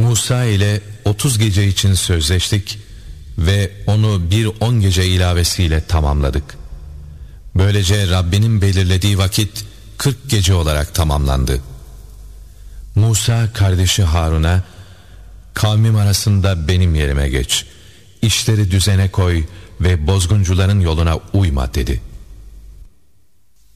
Musa ile 30 gece için sözleştik ve onu bir 10 gece ilavesiyle tamamladık. Böylece Rabbinin belirlediği vakit 40 gece olarak tamamlandı. Musa kardeşi Harun'a, kavmim arasında benim yerime geç, işleri düzene koy ve bozguncuların yoluna uyma dedi.